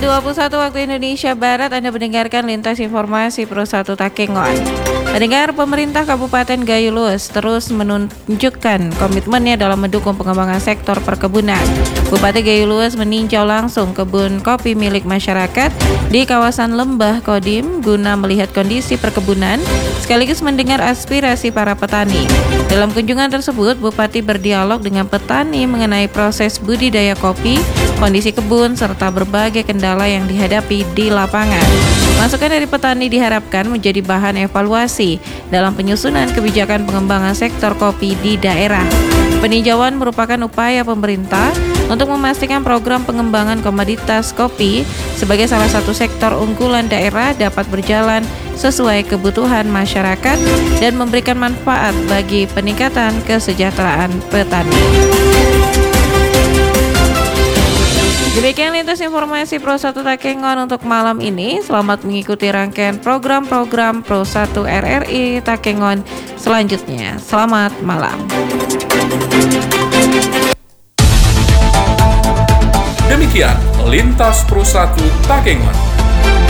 21 waktu Indonesia Barat, Anda mendengarkan Lintas Informasi Pro 1 Takengon. Pendengar, pemerintah Kabupaten Gayo Lues terus menunjukkan komitmennya dalam mendukung pengembangan sektor perkebunan. Bupati Gayo Lues meninjau langsung kebun kopi milik masyarakat di kawasan Lembah Kodim guna melihat kondisi perkebunan sekaligus mendengar aspirasi para petani. Dalam kunjungan tersebut, Bupati berdialog dengan petani mengenai proses budidaya kopi, kondisi kebun, serta berbagai kendala yang dihadapi di lapangan. Masukan dari petani diharapkan menjadi bahan evaluasi dalam penyusunan kebijakan pengembangan sektor kopi di daerah. Peninjauan merupakan upaya pemerintah untuk memastikan program pengembangan komoditas kopi sebagai salah satu sektor unggulan daerah dapat berjalan sesuai kebutuhan masyarakat dan memberikan manfaat bagi peningkatan kesejahteraan petani. Demikian lintas informasi Pro 1 Takengon untuk malam ini. Selamat mengikuti rangkaian program-program Pro 1 RRI Takengon selanjutnya. Selamat malam. Demikian Lintas Pro 1 Takengon.